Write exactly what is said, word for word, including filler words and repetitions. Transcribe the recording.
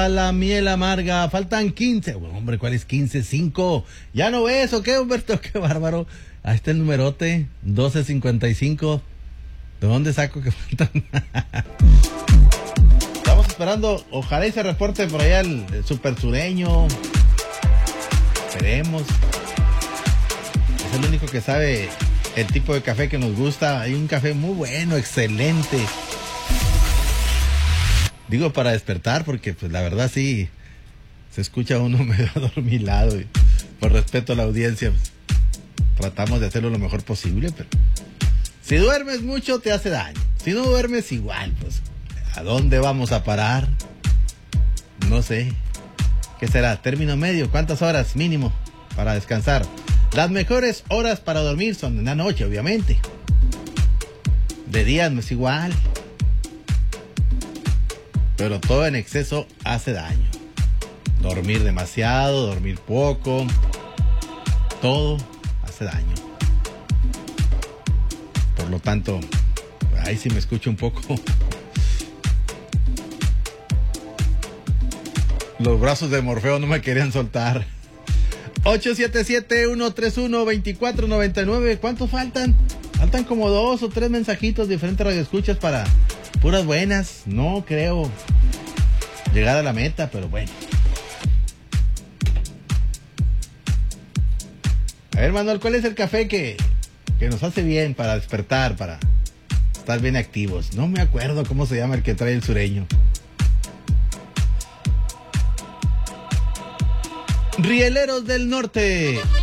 A la miel amarga, faltan quince. Bueno, hombre, ¿cuál es quince? cinco. ¿Ya no ves o qué, Humberto? Qué bárbaro. Ahí está el numerote, doce cincuenta y cinco. ¿De dónde saco que faltan? Estamos esperando, ojalá y se reporte por allá el, el super sureño. Esperemos. Es el único que sabe el tipo de café que nos gusta. Hay un café muy bueno, excelente. Digo para despertar, porque pues la verdad sí se escucha uno medio adormilado y por respeto a la audiencia pues, tratamos de hacerlo lo mejor posible, pero si duermes mucho te hace daño, si no duermes igual, pues ¿a dónde vamos a parar? No sé, ¿qué será? Término medio, ¿cuántas horas mínimo para descansar? Las mejores horas para dormir son en la noche, obviamente. De día no es igual. Pero todo en exceso hace daño. Dormir demasiado, dormir poco, todo hace daño. Por lo tanto, ahí sí me escucho un poco. Los brazos de Morfeo no me querían soltar. ocho siete siete, uno tres uno, dos cuatro nueve nueve. ¿Cuántos faltan? Faltan como dos o tres mensajitos, diferentes radioescuchas para puras buenas. No creo llegar a la meta, pero bueno. A ver, Manuel, ¿cuál es el café que, que nos hace bien para despertar, para estar bien activos? No me acuerdo cómo se llama el que trae el sureño. Rieleros del Norte.